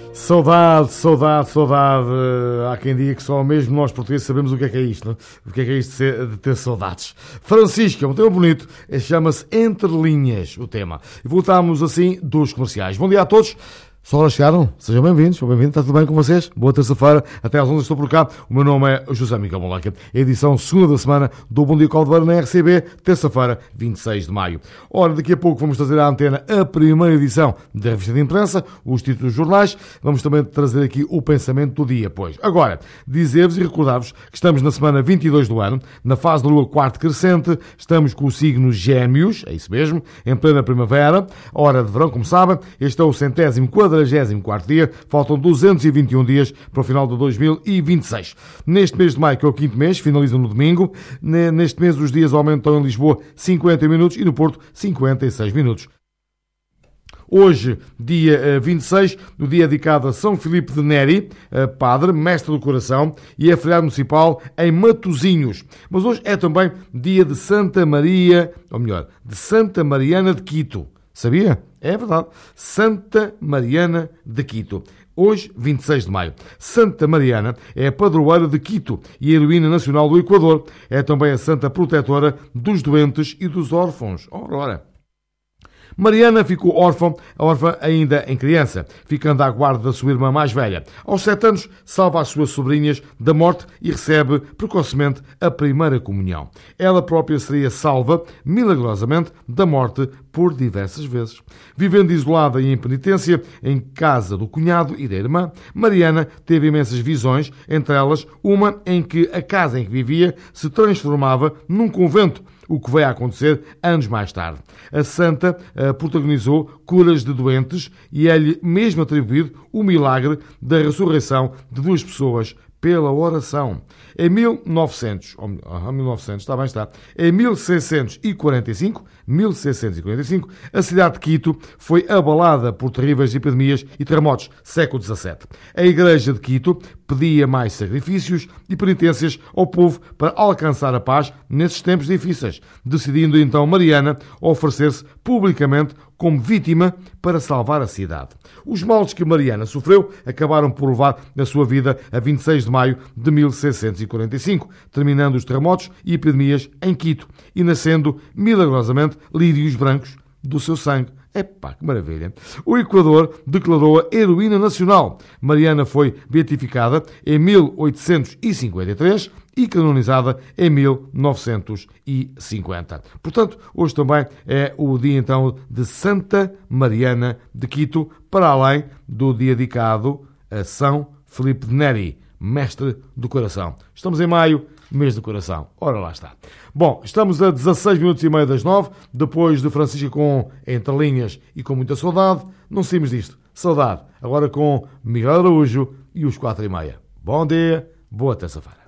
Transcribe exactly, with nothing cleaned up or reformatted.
Saudade, saudade, saudade. Há quem diga que só mesmo nós portugueses sabemos o que é que é isto, não? O que é que é isto de, ser, de ter saudades. Francisco, é um tema bonito, chama-se Entre Linhas, o tema. E voltamos assim dos comerciais. Bom dia a todos. Só horas chegaram? Sejam bem-vindos, bem-vindos, está tudo bem com vocês? Boa terça-feira, até às onze estou por cá. O meu nome é José Miguel Molaca, edição segunda da semana do Bom Dia Caldeira na R C B, terça-feira, vinte e seis de maio. Ora, daqui a pouco vamos trazer à antena a primeira edição da revista de imprensa, os títulos dos jornais, vamos também trazer aqui o pensamento do dia, pois. Agora, dizer-vos e recordar-vos que estamos na semana vinte e dois do ano, na fase da lua quarto crescente, estamos com o signo Gêmeos, é isso mesmo, em plena primavera, hora de verão, como sabem, este é o centésimo quadragésimo quarto dia, faltam duzentos e vinte e um dias para o final de dois mil e vinte e seis. Neste mês de maio, que é o quinto mês, finaliza no domingo, neste mês os dias aumentam em Lisboa cinquenta minutos e no Porto cinquenta e seis minutos. Hoje, dia vinte e seis, no dia dedicado a São Filipe de Neri, padre, mestre do coração, e é feriado municipal em Matosinhos. Mas hoje é também dia de Santa Maria, ou melhor, de Santa Mariana de Quito. Sabia? É verdade. Santa Mariana de Quito. Hoje, vinte e seis de maio. Santa Mariana é a padroeira de Quito e a heroína nacional do Equador. É também a santa protetora dos doentes e dos órfãos. Ora, ora. Mariana ficou órfã, órfã ainda em criança, ficando à guarda da sua irmã mais velha. Aos sete anos, salva as suas sobrinhas da morte e recebe precocemente a primeira comunhão. Ela própria seria salva, milagrosamente, da morte por diversas vezes. Vivendo isolada e em penitência, em casa do cunhado e da irmã, Mariana teve imensas visões, entre elas uma em que a casa em que vivia se transformava num convento, o que veio a acontecer anos mais tarde. A santa uh, protagonizou curas de doentes e é-lhe mesmo atribuído o milagre da ressurreição de duas pessoas pela oração. Em mil e novecentos, ou oh, mil e novecentos, está bem, está. Em mil seiscentos e quarenta e cinco, mil seiscentos e quarenta e cinco, a cidade de Quito foi abalada por terríveis epidemias e terremotos, século dezassete. A igreja de Quito pedia mais sacrifícios e penitências ao povo para alcançar a paz nesses tempos difíceis, decidindo então Mariana oferecer-se publicamente como vítima para salvar a cidade. Os males que Mariana sofreu acabaram por levar a sua vida a vinte e seis de maio de mil seiscentos e quarenta e cinco, terminando os terremotos e epidemias em Quito e nascendo, milagrosamente, lírios brancos do seu sangue. Epá, que maravilha! O Equador declarou-a heroína nacional. Mariana foi beatificada em mil oitocentos e cinquenta e três e canonizada em mil novecentos e cinquenta. Portanto, hoje também é o dia então de Santa Mariana de Quito, para além do dia dedicado a São Filipe de Neri, mestre do coração. Estamos em maio, mês do coração. Ora lá está. Bom, estamos a dezasseis minutos e meio das nove, depois de Francisco com Entre Linhas e com muita saudade. Não saímos disto. Saudade. Agora com Miguel Araújo e os quatro e meia. Bom dia, boa terça-feira.